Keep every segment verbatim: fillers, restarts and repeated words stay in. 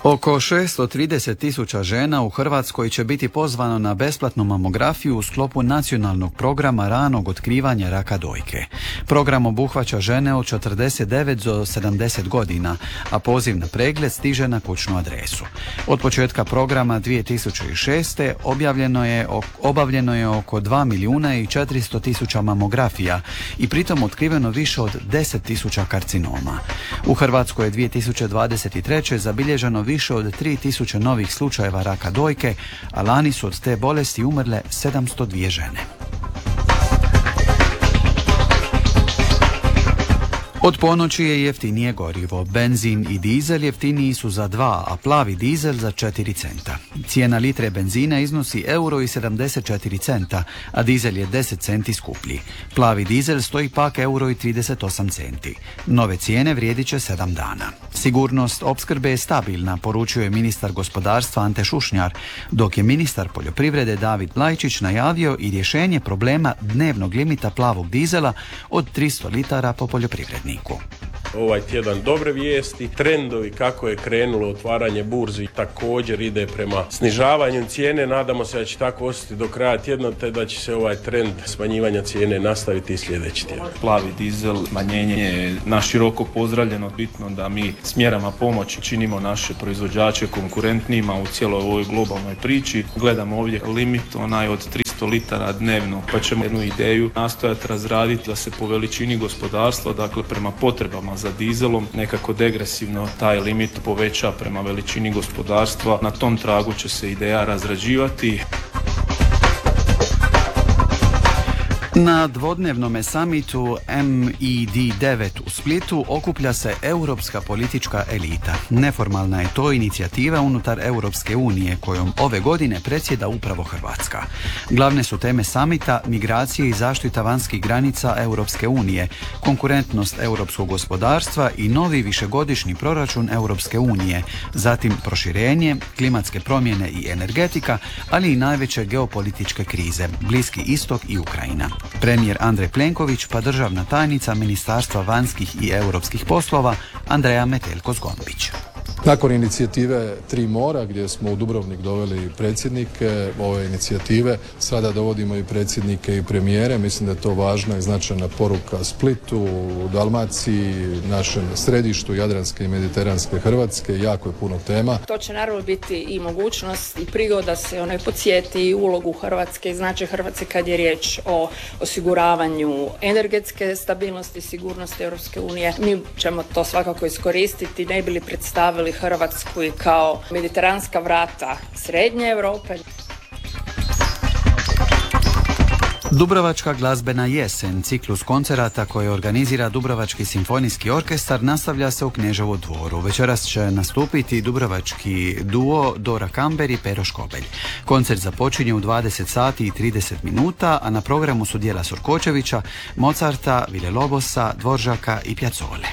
Oko šesto trideset tisuća žena u Hrvatskoj će biti pozvano na besplatnu mamografiju u sklopu nacionalnog programa ranog otkrivanja raka dojke. Program obuhvaća žene od četrdeset devet do sedamdeset godina, a poziv na pregled stiže na kućnu adresu. Od početka programa dvije tisuće šest. objavljeno je, obavljeno je oko dva milijuna i četiristo tisuća mamografija i pritom otkriveno više od deset tisuća karcinoma. U Hrvatskoj je dvije tisuće dvadeset treće. zabilježeno više od tri tisuće novih slučajeva raka dojke, a lani su od te bolesti umrle sedamsto dvije žene. Od ponoći je jeftinije gorivo. Benzin i dizel jeftiniji su za dva, a plavi dizel za četiri centa. Cijena litre benzina iznosi euro i sedamdeset četiri centa, a dizel je deset centi skuplji. Plavi dizel stoji pak euro i trideset osam centi. Nove cijene vrijedit će sedam dana. Sigurnost opskrbe je stabilna, poručuje ministar gospodarstva Ante Šušnjar, dok je ministar poljoprivrede David Lajčić najavio i rješenje problema dnevnog limita plavog dizela od tristo litara po poljoprivredniku. Ovaj tjedan dobre vijesti, trendovi kako je krenulo otvaranje burzi također ide prema snižavanju cijene, nadamo se da će tako ostati do kraja tjedna, te da će se ovaj trend smanjivanja cijene nastaviti i sljedeći tjedan. Plavi dizel, smanjenje je naširoko pozdravljeno, bitno da mi s mjerama pomoći činimo naše proizvođače konkurentnijima u cijeloj ovoj globalnoj priči. Gledamo ovdje limit onaj od tristo litara dnevno, pa ćemo jednu ideju nastojati razraditi da se po veličini gospodarstva, dakle prema potrebama za dizelom, nekako degresivno taj limit poveća prema veličini gospodarstva. Na tom tragu će se ideja razrađivati. Na dvodnevnom samitu M I D devet u Splitu okuplja se europska politička elita. Neformalna je to inicijativa unutar Europske unije kojom ove godine predsjeda upravo Hrvatska. Glavne su teme samita migracije i zaštita vanjskih granica Europske unije, konkurentnost europskog gospodarstva i novi višegodišnji proračun Europske unije, zatim proširenje, klimatske promjene i energetika, ali i najveće geopolitičke krize, Bliski istok i Ukrajina. Premijer Andrej Plenković pa državna tajnica Ministarstva vanjskih i europskih poslova Andreja Metelko-Zgombić. Nakon inicijative Tri mora, gdje smo u Dubrovnik doveli predsjednike ove inicijative, sada dovodimo i predsjednike i premijere. Mislim da je to važna i značajna poruka Splitu, Dalmaciji, našem središtu Jadranske i Mediteranske Hrvatske. Jako je puno tema. To će naravno biti i mogućnost i prigoda se onaj podsjeti ulogu Hrvatske i značaj Hrvatske kad je riječ o osiguravanju energetske stabilnosti i sigurnosti Europske unije. Mi ćemo to svakako iskoristiti, ne bi li predstavili Hrvatsku i kao mediteranska vrata Srednje Europe. Dubrovačka glazbena jesen, ciklus koncerata koje organizira Dubrovački simfonijski orkestar, nastavlja se u Kneževu dvoru. Večeras će nastupiti dubrovački duo Dora Kamber i Pero Škobelj. Koncert započinje u dvadeset sati i trideset minuta, a na programu su djela Sorkočevića, Mozarta, Vile-Lobosa, Dvoržaka i Piazzole.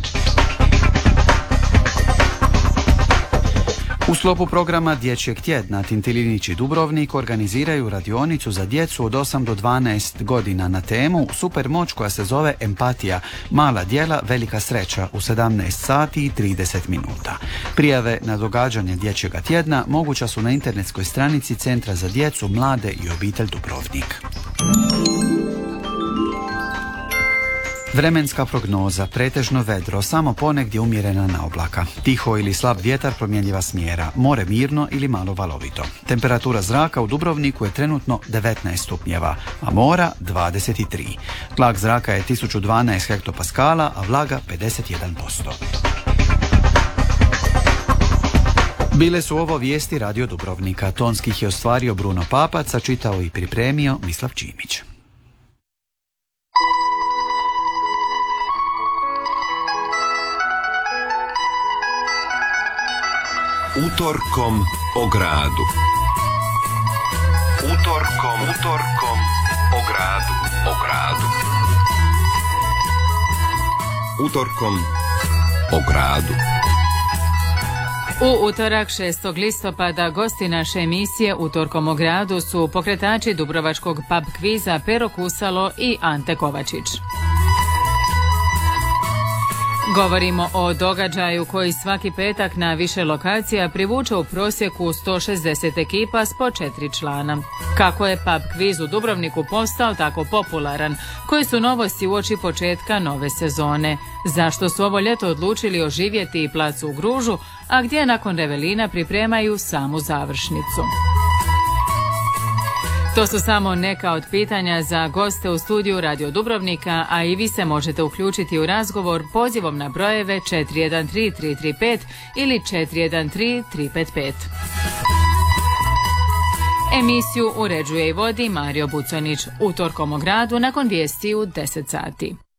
U sklopu programa Dječjeg tjedna Tintilinić i Dubrovnik organiziraju radionicu za djecu od osam do dvanaest godina na temu Super moć koja se zove Empatija, mala djela, velika sreća u sedamnaest sati i trideset minuta. Prijave na događanje Dječjega tjedna moguća su na internetskoj stranici Centra za djecu, mlade i obitelj Dubrovnik. Vremenska prognoza, pretežno vedro, samo ponegdje umjerena naoblaka. Tiho ili slab vjetar promjenjiva smjera, more mirno ili malo valovito. Temperatura zraka u Dubrovniku je trenutno devetnaest stupnjeva, a mora dvadeset tri. Tlak zraka je tisuću dvanaest hektopaskala, a vlaga pedeset jedan posto. Bile su ovo vijesti Radio Dubrovnika. Tonskih je ostvario Bruno Papac, a čitao i pripremio Mislav Čimić. Utorkom o gradu. Utorkom, utorkom o gradu, o gradu. Utorkom o gradu. U utorak šestog listopada gosti naše emisije Utorkom o gradu su pokretači dubrovačkog pub kviza Pero Kusalo i Ante Kovačić. Govorimo o događaju koji svaki petak na više lokacija privuče u prosjeku sto šezdeset ekipa s po četiri člana. Kako je pub kviz u Dubrovniku postao tako popularan? Koje su novosti uoči početka nove sezone? Zašto su ovo ljeto odlučili oživjeti i plac u Gružu, a gdje nakon Revelina pripremaju samu završnicu? To su samo neka od pitanja za goste u studiju Radio Dubrovnika, a i vi se možete uključiti u razgovor pozivom na brojeve četiri jedan tri tri tri pet ili četiri jedan tri tri pet pet. Emisiju uređuje i vodi Mario Bucanić. Utorkom o gradu nakon vijesti u deset sati.